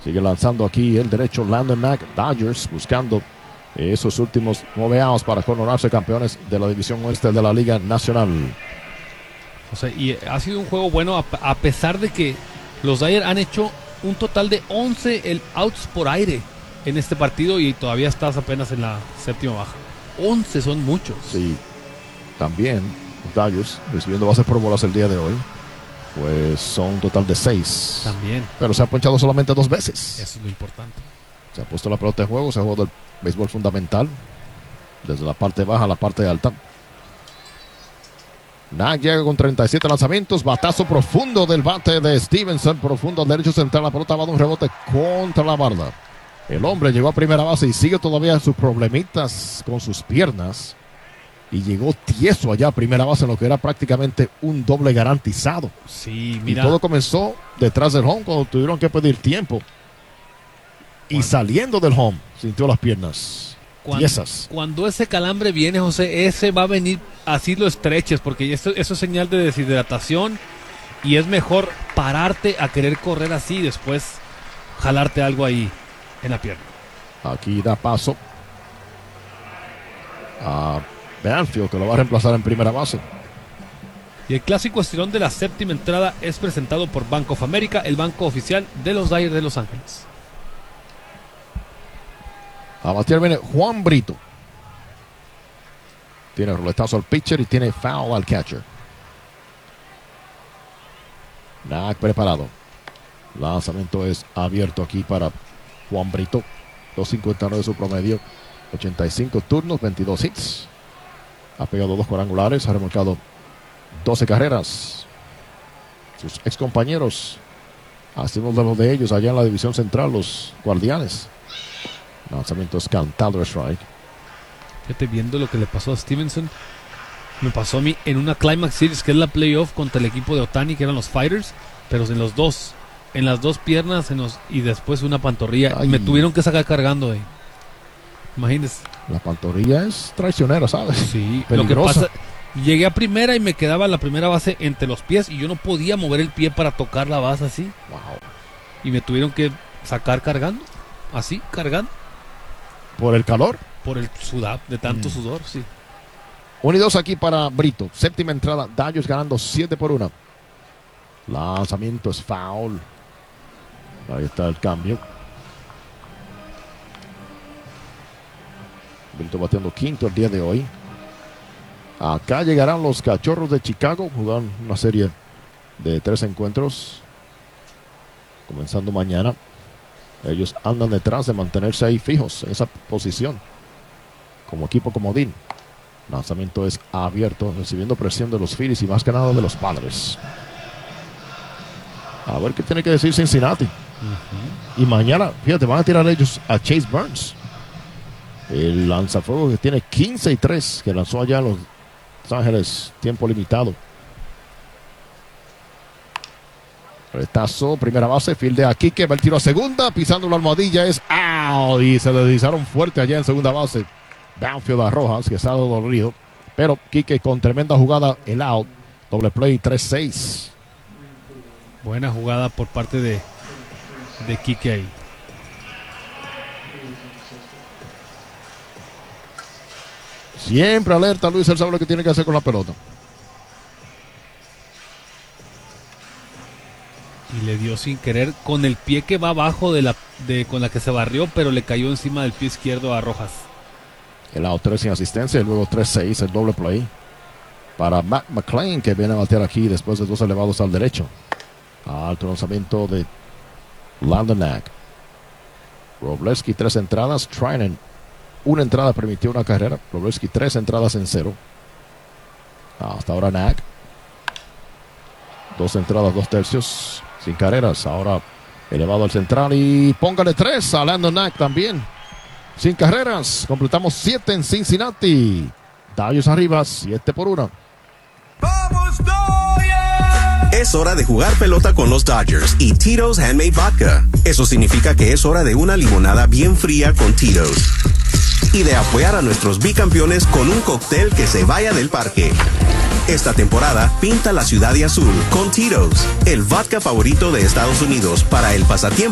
Sigue lanzando aquí el derecho Landon Knack. Dodgers buscando esos últimos 9 outs para coronarse campeones de la división oeste de la Liga Nacional. O sea, y ha sido un juego bueno a pesar de que los Dodgers han hecho un total de 11 outs por aire en este partido y todavía estás apenas en la séptima baja. 11 son muchos. Sí, también los Dodgers recibiendo bases por bolas el día de hoy. Pues son un total de 6. También. Pero se ha ponchado solamente 2 veces. Eso es lo importante. Se ha puesto la pelota en juego, se ha jugado el béisbol fundamental. Desde la parte baja a la parte alta. Knack llega con 37 lanzamientos. Batazo profundo del bate de Stevenson. Profundo al derecho central. La pelota va de un rebote contra la barda. El hombre llegó a primera base y sigue todavía sus problemitas con sus piernas. Y llegó tieso allá a primera base en lo que era prácticamente un doble garantizado. Sí, mira. Y todo comenzó detrás del home cuando tuvieron que pedir tiempo. Y saliendo del home, sintió las piernas tiesas. Cuando ese calambre viene, José, ese va a venir así lo estreches, porque eso es señal de deshidratación. Y es mejor pararte a querer correr así y después jalarte algo ahí en la pierna. Aquí da paso a Banfield, que lo va a reemplazar en primera base. Y el clásico estirón de la séptima entrada es presentado por Bank of America, el banco oficial de los Dodgers de Los Ángeles. A batear viene Juan Brito. Tiene roletazo al pitcher y tiene foul al catcher. Knack preparado. Lanzamiento es abierto aquí para Juan Brito. 2.59 de su promedio. 85 turnos, 22 hits. Ha pegado 2 cuadrangulares, ha remolcado 12 carreras. Sus ex compañeros, hacemos de los de ellos allá en la división central, los Guardianes. Lanzamiento es cantado, strike. Fíjate, viendo lo que le pasó a Stevenson, me pasó a mí en una Climax Series, que es la playoff contra el equipo de Ohtani, que eran los Fighters, pero en las dos piernas y después una pantorrilla. Ay. Y me tuvieron que sacar cargando ahí. Imagínense. La pantorrilla es traicionera, ¿sabes? Sí, peligrosa. lo que pasa, llegué a primera y me quedaba la primera base entre los pies y yo no podía mover el pie para tocar la base así. Wow. Y me tuvieron que sacar cargando, así, cargando, Por el calor. por el sudor, de tanto sudor, sí. 1 y 2 aquí para Brito. Séptima entrada. Dodgers ganando 7-1. Lanzamiento es foul. Ahí está el cambio. Brito bateando quinto el día de hoy. Acá llegarán los Cachorros de Chicago. Jugarán una serie de 3 encuentros. Comenzando mañana. Ellos andan detrás de mantenerse ahí fijos en esa posición. Como equipo comodín. Lanzamiento es abierto, recibiendo presión de los Phillies y más que nada de los Padres. A ver qué tiene que decir Cincinnati. Y mañana, fíjate, van a tirar ellos a Chase Burns. El lanzafuego que tiene 15-3, que lanzó allá en Los Ángeles, tiempo limitado. Retazo, primera base, fildea aquí, que va el tiro a segunda, pisando la almohadilla, es out, y se le deslizaron fuerte allá en segunda base. Banfield a Rojas, que está dolorido, pero Quique con tremenda jugada, el out, doble play, 3-6. Buena jugada por parte de Quique ahí. Siempre alerta Luis, él sabe lo que tiene que hacer con la pelota. Y le dio sin querer con el pie que va abajo con la que se barrió, pero le cayó encima del pie izquierdo a Rojas. El out 3 sin asistencia y luego 3-6, el doble play para Matt McClain, que viene a batear aquí después de 2 elevados al derecho. Alto lanzamiento de Landon Knack. Wroblewski 3 entradas, Treinen 1 entrada permitió una carrera. Wroblewski 3 entradas en 0. Hasta ahora Knack 2 entradas, 2 tercios sin carreras. Ahora elevado al central y póngale 3 a Landon Knack también. Sin carreras, completamos 7 en Cincinnati. Dodgers arriba, 7-1. ¡Vamos, Dodgers! Es hora de jugar pelota con los Dodgers y Tito's Handmade Vodka. Eso significa que es hora de una limonada bien fría con Tito's. Y de apoyar a nuestros bicampeones con un cóctel que se vaya del parque. Esta temporada, pinta la ciudad de azul con Tito's, el vodka favorito de Estados Unidos para el pasatiempo.